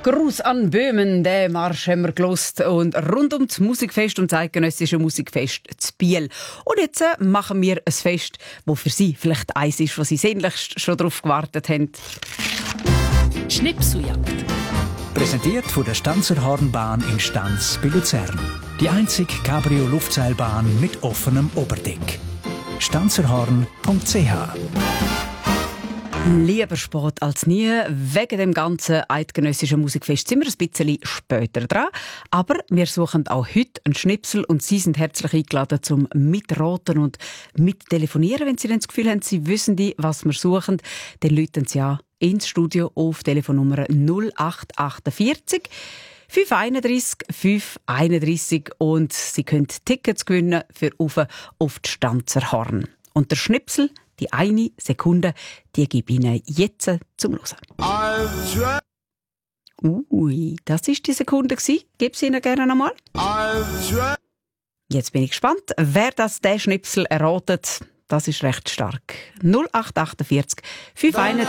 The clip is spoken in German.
Gruß an Böhmen, den Marsch haben wir gelost und rund um das Musikfest und das eidgenössische Musikfest zu Biel. Und jetzt machen wir ein Fest, wo für Sie vielleicht eins ist, was Sie sehnlichst schon darauf gewartet haben. Schnipseljagd. Präsentiert von der Stanzerhornbahn in Stanz bei Luzern. Die einzige Cabrio-Luftseilbahn mit offenem Oberdeck. stanzerhorn.ch. Lieber spät als nie. Wegen dem ganzen eidgenössischen Musikfest sind wir ein bisschen später dran. Aber wir suchen auch heute einen Schnipsel und Sie sind herzlich eingeladen zum Mitraten und mittelefonieren. Wenn Sie dann das Gefühl haben, Sie wissen, was wir suchen, dann rufen Sie ja ins Studio auf Telefonnummer 0848 531 531 und Sie können Tickets gewinnen für auf die Stanzerhorn. Und der Schnipsel, die eine Sekunde, die gebe ich Ihnen jetzt zum Hören. Ui, das war die Sekunde. Gebe sie Ihnen gerne nochmal. Jetzt bin ich gespannt, wer den Schnipsel erratet. Das ist recht stark. 0848 531